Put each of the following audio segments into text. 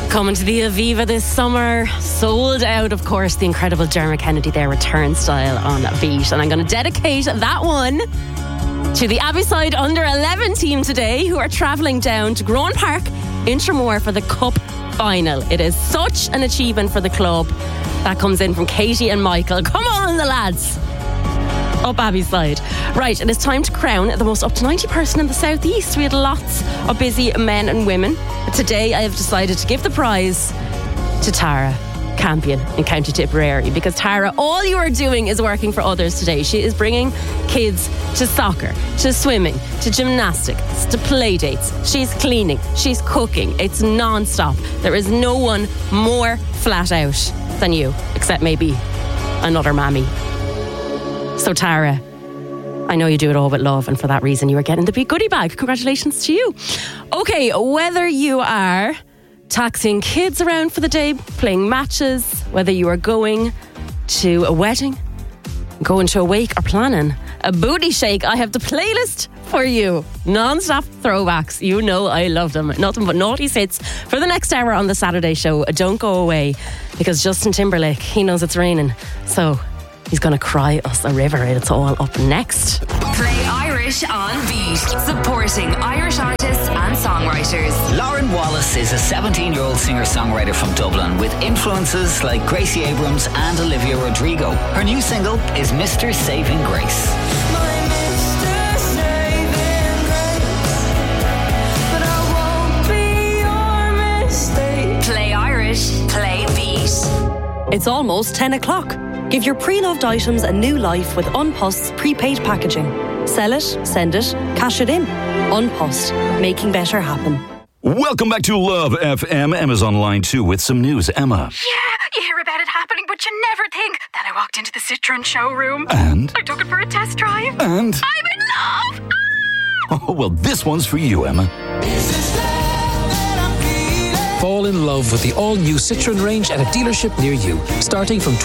Coming to the Aviva this summer, sold out, of course. The incredible Dermot Kennedy there, return style on Beat. And I'm going to dedicate that one to the Abbeyside Under-11 team today, who are travelling down to Groan Park, Inchmore, for the Cup final. It is such an achievement for the club. That comes in from Katie and Michael. Come on, the lads. Up Abbeyside. Right, and it's time to crown the most up to 90 person in the southeast. We had lots of busy men and women. But today I have decided to give the prize to Tara Campion in County Tipperary, because Tara, all you are doing is working for others today. She is bringing kids to soccer, to swimming, to gymnastics, to play dates. She's cleaning, she's cooking. It's non-stop. There is no one more flat out than you, except maybe another mammy. So Tara, I know you do it all with love, and for that reason you are getting the big goodie bag. Congratulations to you. Okay, whether you are taxiing kids around for the day, playing matches, whether you are going to a wedding, going to a wake, or planning a booty shake, I have the playlist for you. Non-stop throwbacks. You know I love them. Nothing but naughty hits for the next hour on the Saturday show. Don't go away, because Justin Timberlake, he knows it's raining, so he's going to cry us a river. It's all up next. Play Irish on Beat, supporting Irish artists and songwriters. Lauren Wallace is a 17-year-old singer-songwriter from Dublin with influences like Gracie Abrams and Olivia Rodrigo. Her new single is Mr. Saving Grace. Play Irish, play Beat. It's almost 10 o'clock. Give your pre-loved items a new life with Unpost's prepaid packaging. Sell it, send it, cash it in. Unpost, making better happen. Welcome back to Love FM. Emma's on line 2 with some news. Emma. Yeah, you hear about it happening, but you never think that I walked into the Citroen showroom. And? I took it for a test drive. And? I'm in love! Oh, well, this one's for you, Emma. Fall in love with the all-new Citroen range at a dealership near you, starting from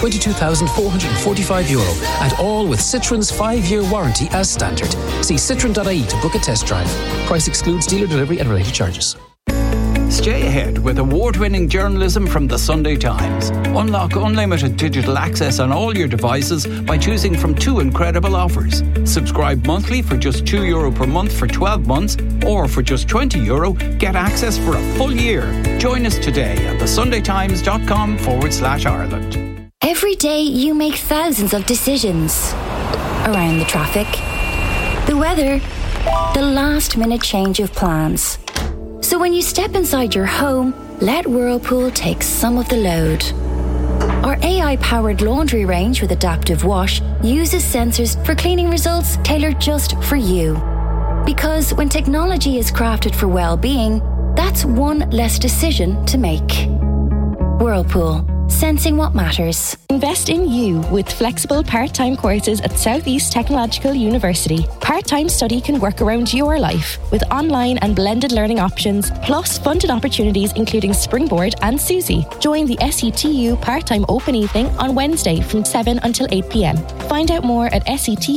€22,445, and all with Citroen's 5-year warranty as standard. See citroen.ie to book a test drive. Price excludes dealer delivery and related charges. Stay ahead with award-winning journalism from the Sunday Times. Unlock unlimited digital access on all your devices by choosing from 2 incredible offers. Subscribe monthly for just €2 per month for 12 months, or for just €20, get access for a full year. Join us today at thesundaytimes.com/Ireland. Every day you make thousands of decisions. Around the traffic, the weather, the last-minute change of plans. So when you step inside your home, let Whirlpool take some of the load. Our AI-powered laundry range with Adaptive Wash uses sensors for cleaning results tailored just for you. Because when technology is crafted for well-being, that's one less decision to make. Whirlpool. Sensing what matters. Invest in you with flexible part-time courses at Southeast Technological University. Part-time study can work around your life with online and blended learning options, plus funded opportunities including Springboard and Susie. Join the SETU part-time open evening on Wednesday from 7 until 8 p.m. Find out more at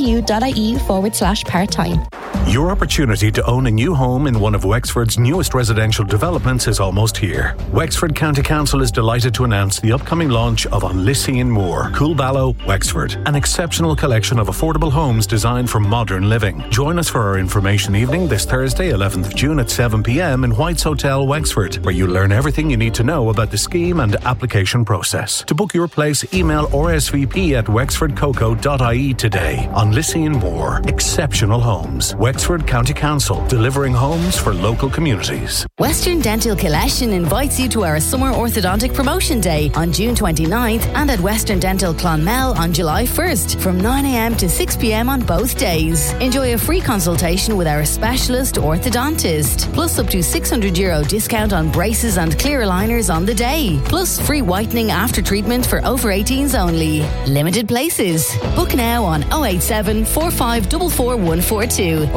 setu.ie/part-time. Your opportunity to own a new home in one of Wexford's newest residential developments is almost here. Wexford County Council is delighted to announce the upcoming launch of Unlissin Moor, Coolballow, Wexford, an exceptional collection of affordable homes designed for modern living. Join us for our information evening this Thursday, 11th of June at 7 p.m. in White's Hotel, Wexford, where you'll learn everything you need to know about the scheme and application process. To book your place, email rsvp@wexfordcoco.ie today. Unlissin Moor, exceptional homes. Wexford County Council, delivering homes for local communities. Western Dental Collection invites you to our Summer Orthodontic Promotion Day on June 29th and at Western Dental Clonmel on July 1st from 9 a.m. to 6 p.m. on both days. Enjoy a free consultation with our specialist orthodontist, plus up to €600 discount on braces and clear aligners on the day, plus free whitening after treatment for over 18s only. Limited places. Book now on 087 4544 142 or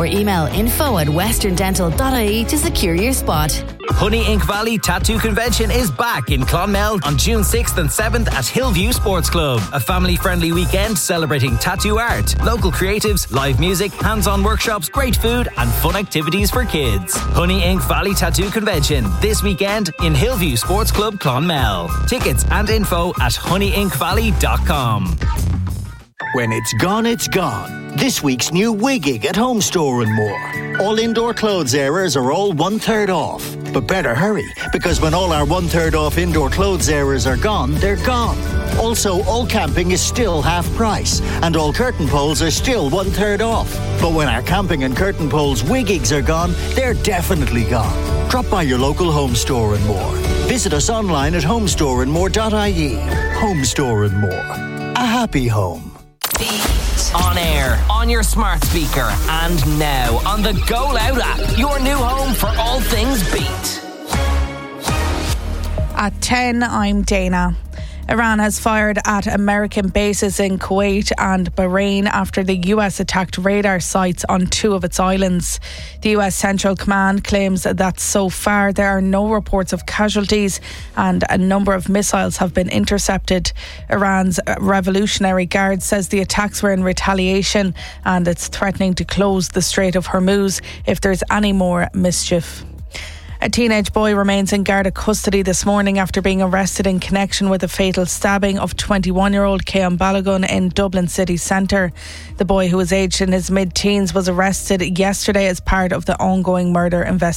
email info@westerndental.ie to secure your spot. Honey Ink Valley Tattoo Convention is back in Clonmel on June 6th and 7th at Hillview Sports Club. A family-friendly weekend celebrating tattoo art, local creatives, live music, hands-on workshops, great food and fun activities for kids. Honey Ink Valley Tattoo Convention this weekend in Hillview Sports Club, Clonmel. Tickets and info at honeyinkvalley.com. When it's gone, it's gone. This week's new Wiggig at Home Store and More. All indoor clothes areas are all 1/3 off. But better hurry, because when all our 1/3 off indoor clothes areas are gone, they're gone. Also, all camping is still half price, and all curtain poles are still 1/3 off. But when our camping and curtain poles Wiggigs are gone, they're definitely gone. Drop by your local Home Store and More. Visit us online at homestoreandmore.ie. Home Store and More. A happy home. On air, on your smart speaker, and now on the Go Loud app. Your new home for all things Beat. At 10, I'm Dana. Iran has fired at American bases in Kuwait and Bahrain after the US attacked radar sites on 2 of its islands. The US Central Command claims that so far there are no reports of casualties and a number of missiles have been intercepted. Iran's Revolutionary Guard says the attacks were in retaliation and it's threatening to close the Strait of Hormuz if there's any more mischief. A teenage boy remains in Garda custody this morning after being arrested in connection with the fatal stabbing of 21-year-old Kean Balogun in Dublin city centre. The boy, who was aged in his mid-teens, was arrested yesterday as part of the ongoing murder investigation.